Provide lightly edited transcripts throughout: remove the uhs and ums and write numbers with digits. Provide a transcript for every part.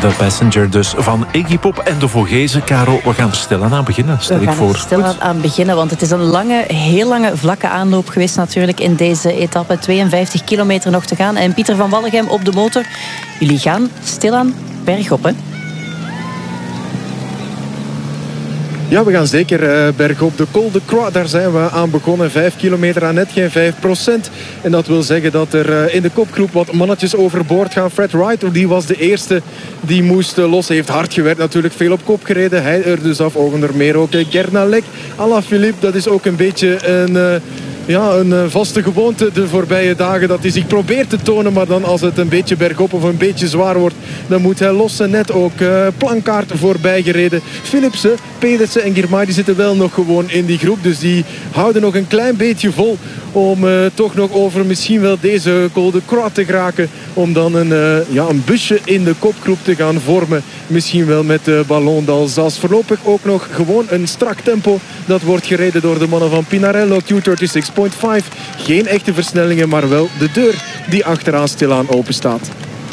The Passenger dus van Iggy Pop en de Vogezen. Karel, we gaan er stilaan aan beginnen, stel ik voor. We gaan er stilaan aan beginnen, want het is een heel lange vlakke aanloop geweest natuurlijk in deze etappe. 52 kilometer nog te gaan. En Pieter van Wallegem op de motor. Jullie gaan stilaan bergop, hè? Ja, we gaan zeker bergop. De Col de Croix, daar zijn we aan begonnen. 5 kilometer aan net geen 5%. En dat wil zeggen dat er in de kopgroep wat mannetjes overboord gaan. Fred Wright, die was de eerste die moest los. Hij heeft hard gewerkt, natuurlijk veel op kop gereden. Hij er dus af, onder meer ook Gernalek. Alaphilippe, dat is ook een beetje een vaste gewoonte de voorbije dagen. Dat hij zich probeert te tonen, maar dan als het een beetje bergop of een beetje zwaar wordt, dan moet hij lossen. Net ook Plankaart voorbij gereden. Philipsen, Pedersen en Girmay die zitten wel nog gewoon in die groep. Dus die houden nog een klein beetje vol om toch nog over misschien wel deze Col de Croix te geraken. Om dan een busje in de kopgroep te gaan vormen. Misschien wel met de Ballon d'Alsace. Voorlopig ook nog gewoon een strak tempo. Dat wordt gereden door de mannen van Pinarello. Q36.5. Geen echte versnellingen, maar wel de deur die achteraan stilaan open staat.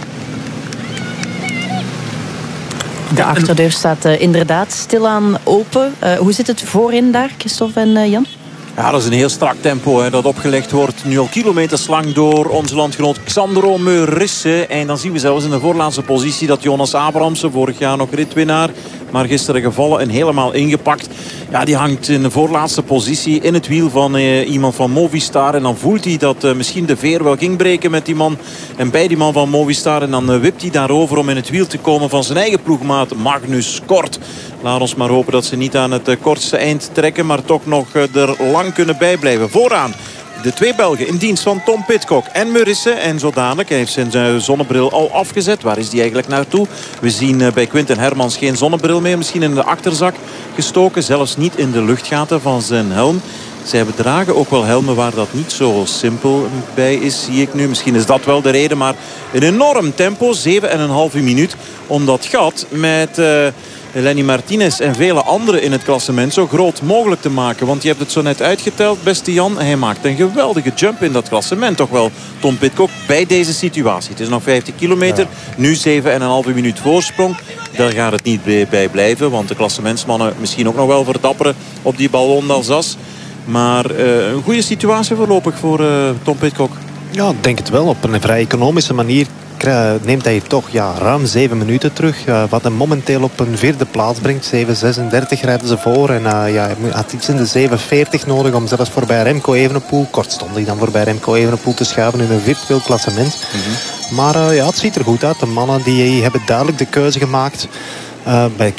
De achterdeur staat inderdaad stilaan open. Hoe zit het voorin daar, Christophe en Jan? Ja, dat is een heel strak tempo hè, dat opgelegd wordt. Nu al kilometers lang door onze landgenoot Xandro Meurisse. En dan zien we zelfs in de voorlaatste positie dat Jonas Abrahamsen, vorig jaar nog ritwinnaar, maar gisteren gevallen en helemaal ingepakt. Ja, die hangt in de voorlaatste positie in het wiel van iemand van Movistar. En dan voelt hij dat misschien de veer wel ging breken met die man en bij die man van Movistar. En dan wipt hij daarover om in het wiel te komen van zijn eigen ploegmaat Magnus Kort. Laat ons maar hopen dat ze niet aan het kortste eind trekken, maar toch nog er lang kunnen bijblijven. Vooraan de twee Belgen in dienst van Tom Pidcock en Meurisse. En zo dadelijk, hij heeft zijn zonnebril al afgezet. Waar is die eigenlijk naartoe? We zien bij Quinten Hermans geen zonnebril meer. Misschien in de achterzak gestoken. Zelfs niet in de luchtgaten van zijn helm. Zij dragen ook wel helmen waar dat niet zo simpel bij is, zie ik nu. Misschien is dat wel de reden, maar een enorm tempo. 7,5 minuut om dat gat met Lenny Martinez en vele anderen in het klassement zo groot mogelijk te maken. Want je hebt het zo net uitgeteld, beste Jan. Hij maakt een geweldige jump in dat klassement. Toch wel Tom Pidcock bij deze situatie. Het is nog 50 kilometer. Ja. Nu 7,5 minuut voorsprong. Daar gaat het niet bij blijven. Want de klassementsmannen misschien ook nog wel verdapperen op die Ballon d'Alsace. Maar een goede situatie voorlopig voor Tom Pidcock. Ja, ik denk het wel. Op een vrij economische manier neemt hij toch ruim 7 minuten terug. Wat hem momenteel op een vierde plaats brengt. 7,36 rijden ze voor. En hij had iets in de 7,40 nodig om zelfs voorbij Remco Evenepoel, kortstondig dan voorbij Remco Evenepoel te schuiven in een virtueel klassement. Maar het ziet er goed uit. De mannen die hebben duidelijk de keuze gemaakt. Bij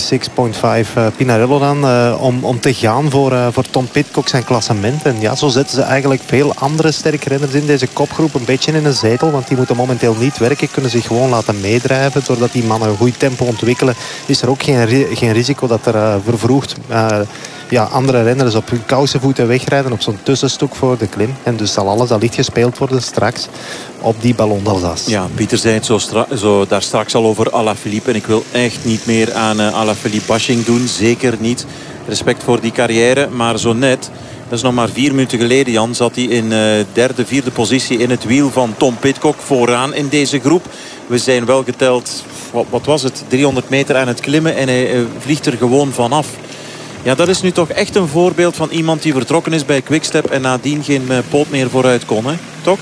Q36.5 Pinarello dan, om te gaan voor Tom Pidcock zijn klassement. En ja, zo zetten ze eigenlijk veel andere sterke renners in deze kopgroep een beetje in een zetel. Want die moeten momenteel niet werken, kunnen zich gewoon laten meedrijven. Doordat die mannen een goed tempo ontwikkelen, is er ook geen risico dat er vervroegd andere renners op hun kousenvoeten wegrijden op zo'n tussenstuk voor de klim. En dus zal alles al licht gespeeld worden straks op die Ballon d'Alsace. Ja, Pieter zei het zo daar straks al over Alaphilippe. En ik wil echt niet meer aan Alaphilippe bashing doen. Zeker niet. Respect voor die carrière. Maar zo net, dat is nog maar 4 minuten geleden, Jan, zat hij in derde, vierde positie in het wiel van Tom Pidcock vooraan in deze groep. We zijn wel geteld, wat was het, 300 meter aan het klimmen en hij vliegt er gewoon vanaf. Ja, dat is nu toch echt een voorbeeld van iemand die vertrokken is bij Quickstep en nadien geen poot meer vooruit kon, hè? Toch?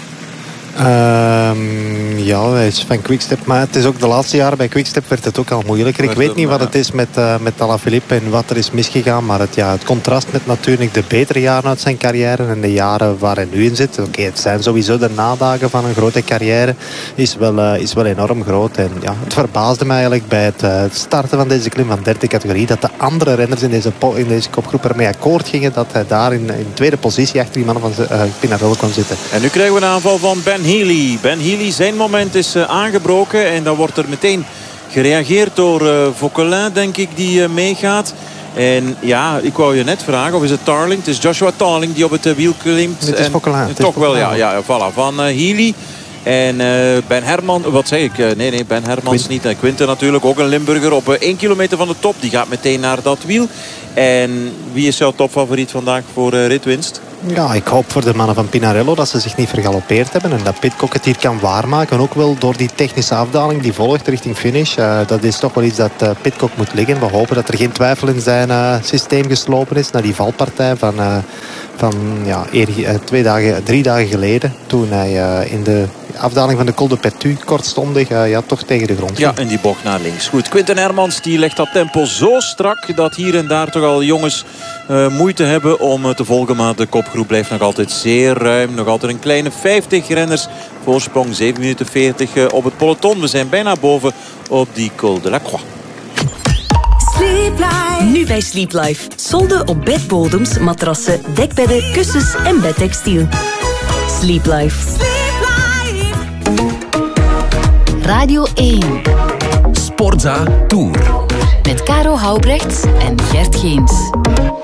Ja, hij is van Quickstep. Maar het is ook de laatste jaren bij Quickstep werd het ook al moeilijker. Ik weet niet wat het is met Alaphilippe en wat er is misgegaan. Maar het contrast met natuurlijk de betere jaren uit zijn carrière en de jaren waar hij nu in zit. Oké, het zijn sowieso de nadagen van een grote carrière. Is wel enorm groot. En ja, het verbaasde me eigenlijk bij het starten van deze klim van derde categorie dat de andere renners in deze kopgroep ermee akkoord gingen dat hij daar in tweede positie achter die mannen van Pinarello kon zitten. En nu krijgen we een aanval van Ben Healy. Ben Healy, zijn moment is aangebroken. En dan wordt er meteen gereageerd door Vauquelin, denk ik, die meegaat. En ja, ik wou je net vragen, of is het Tarling? Het is Joshua Tarling die op het wiel klimt. Het is Vauquelin. Toch wel, ja, voilà. Van Healy. En Ben Herman, wat zeg ik? Nee, Ben Hermans niet. En Quinten natuurlijk, ook een Limburger op 1 kilometer van de top. Die gaat meteen naar dat wiel. En wie is jouw topfavoriet vandaag voor ritwinst? Ja, ik hoop voor de mannen van Pinarello dat ze zich niet vergalopeerd hebben en dat Pidcock het hier kan waarmaken. Ook wel door die technische afdaling die volgt richting finish. Dat is toch wel iets dat Pidcock moet liggen. We hopen dat er geen twijfel in zijn systeem geslopen is na die valpartij van 3 dagen geleden. Toen hij in de afdaling van de Col de Pertu kortstondig toch tegen de grond ging. Ja, en die bocht naar links. Goed, Quinten Hermans die legt dat tempo zo strak dat hier en daar toch al jongens moeite hebben om te volgen. Maar de kopgroep blijft nog altijd zeer ruim. Nog altijd een kleine 50 renners. Voorsprong 7 minuten 40 op het peloton. We zijn bijna boven op die Col de la Croix. Sleep Life. Nu bij Sleep Life. Solden op bedbodems, matrassen, dekbedden, kussens en bedtextiel. Sleep Life. Radio 1. Sportza Tour. Met Caro Houbrechts en Gert Geens.